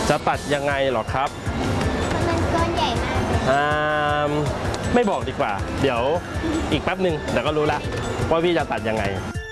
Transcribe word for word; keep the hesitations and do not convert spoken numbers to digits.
จะตัดยังไงหรอครับมันก้อนใหญ่มากอ่าไม่บอกดีกว่าเดี๋ยวอีกแป๊บหนึ่งเดี๋ยวก็รู้ละว่าพี่จะตัดยังไง